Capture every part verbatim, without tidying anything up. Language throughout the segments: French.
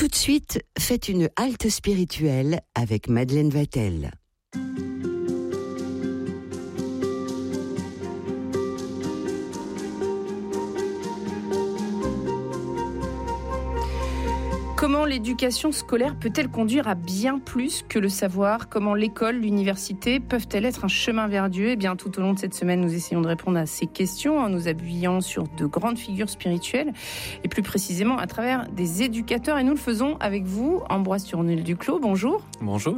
Tout de suite, faites une halte spirituelle avec Madeleine Vatel. Comment l'éducation scolaire peut-elle conduire à bien plus que le savoir ? Comment l'école, l'université peuvent-elles être un chemin vers Dieu ? Eh bien, tout au long de cette semaine, nous essayons de répondre à ces questions en nous appuyant sur de grandes figures spirituelles et plus précisément à travers des éducateurs. Et nous le faisons avec vous, Ambroise Tournil-Duclos. Bonjour. Bonjour.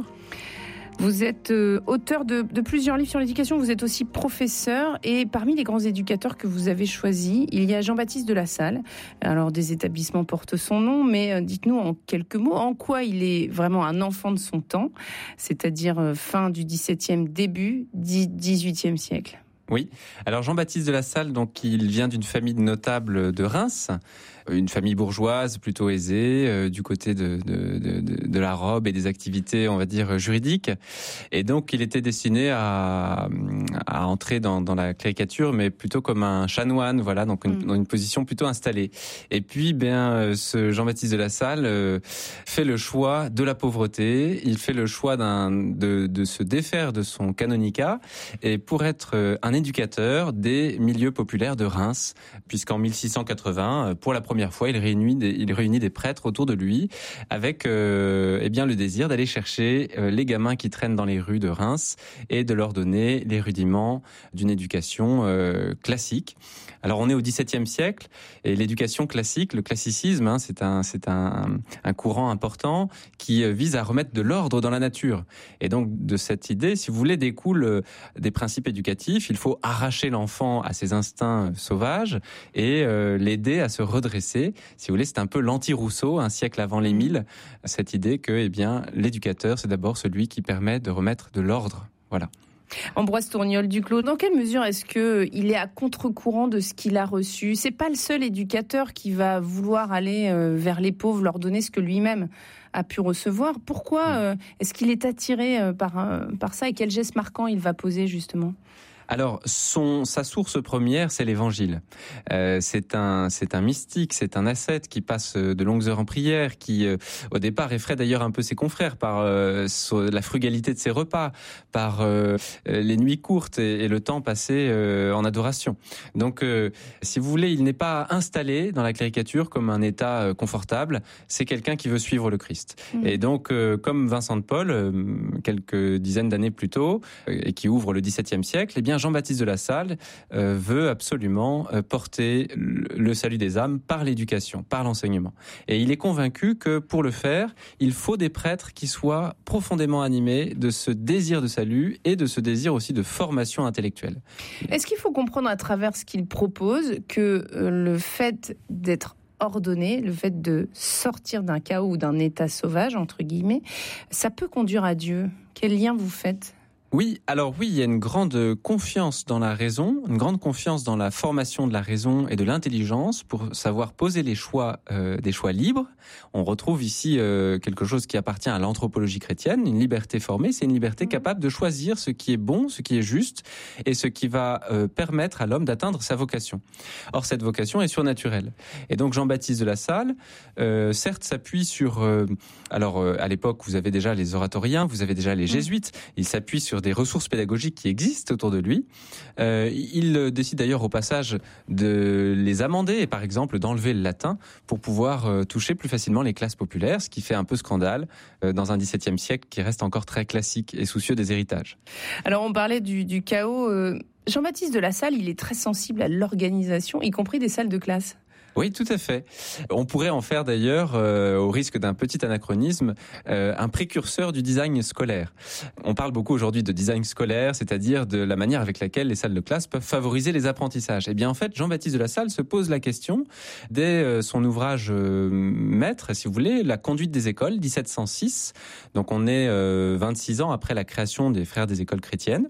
Vous êtes euh, auteur de, de plusieurs livres sur l'éducation, vous êtes aussi professeur et parmi les grands éducateurs que vous avez choisis, il y a Jean-Baptiste de La Salle. Alors des établissements portent son nom, mais euh, dites-nous en quelques mots en quoi il est vraiment un enfant de son temps, c'est-à-dire euh, fin du dix-septième, début du dix-huitième siècle. Oui, alors Jean-Baptiste de La Salle, donc il vient d'une famille de notables de Reims, une famille bourgeoise plutôt aisée, euh, du côté de, de, de, de la robe et des activités, on va dire, juridiques. Et donc il était destiné à, à entrer dans, dans la cléricature, mais plutôt comme un chanoine, voilà, donc une, dans une position plutôt installée. Et puis, bien, ce Jean-Baptiste de La Salle euh, fait le choix de la pauvreté, il fait le choix d'un, de, de se défaire de son canonicat, et pour être un éducateur des milieux populaires de Reims, puisqu'en mille six cent quatre-vingts, pour la première fois, il réunit des, il réunit des prêtres autour de lui, avec euh, eh bien le désir d'aller chercher euh, les gamins qui traînent dans les rues de Reims et de leur donner les rudiments d'une éducation euh, classique. Alors on est au dix-septième siècle et l'éducation classique, le classicisme, hein, c'est un c'est un, un courant important qui vise à remettre de l'ordre dans la nature. Et donc de cette idée, si vous voulez, découlent des principes éducatifs. Il faut arracher l'enfant à ses instincts sauvages et euh, l'aider à se redresser. Si vous voulez, c'est un peu l'anti-Rousseau, un siècle avant l'Émile, cette idée que eh bien l'éducateur, c'est d'abord celui qui permet de remettre de l'ordre. Voilà. Ambroise Tournil-Duclos, dans quelle mesure est-ce qu'il est à contre-courant de ce qu'il a reçu ? C'est pas le seul éducateur qui va vouloir aller vers les pauvres, leur donner ce que lui-même a pu recevoir. Pourquoi est-ce qu'il est attiré par, par ça et quel geste marquant il va poser justement ? Alors, son, sa source première, c'est l'Évangile. Euh, c'est un, c'est un mystique, c'est un ascète qui passe de longues heures en prière, qui, euh, au départ, effraie d'ailleurs un peu ses confrères par euh, la frugalité de ses repas, par euh, les nuits courtes et, et le temps passé euh, en adoration. Donc, euh, si vous voulez, il n'est pas installé dans la caricature comme un état euh, confortable. C'est quelqu'un qui veut suivre le Christ. Mmh. Et donc, euh, comme Vincent de Paul, euh, quelques dizaines d'années plus tôt, euh, et qui ouvre le dix-septième siècle, eh bien Jean-Baptiste de La Salle euh, veut absolument euh, porter le salut des âmes par l'éducation, par l'enseignement. Et il est convaincu que pour le faire, il faut des prêtres qui soient profondément animés de ce désir de salut et de ce désir aussi de formation intellectuelle. Est-ce qu'il faut comprendre à travers ce qu'il propose que euh, le fait d'être ordonné, le fait de sortir d'un chaos ou d'un état sauvage, entre guillemets, ça peut conduire à Dieu ? Quel lien vous faites ? Oui, alors oui, il y a une grande confiance dans la raison, une grande confiance dans la formation de la raison et de l'intelligence pour savoir poser les choix, euh, des choix libres. On retrouve ici euh, quelque chose qui appartient à l'anthropologie chrétienne, une liberté formée, c'est une liberté capable de choisir ce qui est bon, ce qui est juste et ce qui va euh, permettre à l'homme d'atteindre sa vocation. Or, cette vocation est surnaturelle. Et donc, Jean-Baptiste de La Salle, euh, certes, s'appuie sur... Euh, alors, euh, à l'époque, vous avez déjà les oratoriens, vous avez déjà les jésuites, il s'appuie sur des ressources pédagogiques qui existent autour de lui. Euh, il décide d'ailleurs au passage de les amender et par exemple d'enlever le latin pour pouvoir euh, toucher plus facilement les classes populaires, ce qui fait un peu scandale euh, dans un dix-septième siècle qui reste encore très classique et soucieux des héritages. Alors on parlait du, du chaos. Euh, Jean-Baptiste de La Salle, il est très sensible à l'organisation, y compris des salles de classe. Oui, tout à fait. On pourrait en faire d'ailleurs, euh, au risque d'un petit anachronisme, euh, un précurseur du design scolaire. On parle beaucoup aujourd'hui de design scolaire, c'est-à-dire de la manière avec laquelle les salles de classe peuvent favoriser les apprentissages. Eh bien, en fait, Jean-Baptiste de La Salle se pose la question dès euh, son ouvrage euh, maître, si vous voulez, La conduite des écoles, dix-sept cent six. Donc, on est euh, vingt-six ans après la création des Frères des écoles chrétiennes.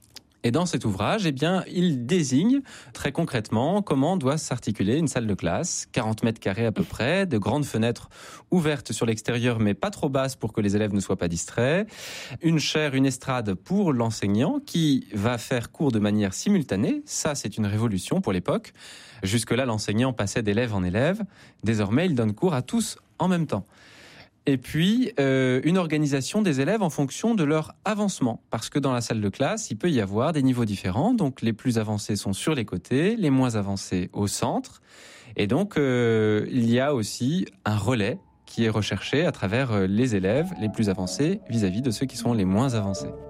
Et dans cet ouvrage, eh bien, il désigne très concrètement comment doit s'articuler une salle de classe, quarante mètres carrés à peu près, de grandes fenêtres ouvertes sur l'extérieur mais pas trop basses pour que les élèves ne soient pas distraits, une chaire, une estrade pour l'enseignant qui va faire cours de manière simultanée. Ça, c'est une révolution pour l'époque. Jusque-là, l'enseignant passait d'élève en élève. Désormais, il donne cours à tous en même temps. Et puis, euh, une organisation des élèves en fonction de leur avancement. Parce que dans la salle de classe, il peut y avoir des niveaux différents. Donc, les plus avancés sont sur les côtés, les moins avancés au centre. Et donc, euh, il y a aussi un relais qui est recherché à travers les élèves les plus avancés vis-à-vis de ceux qui sont les moins avancés.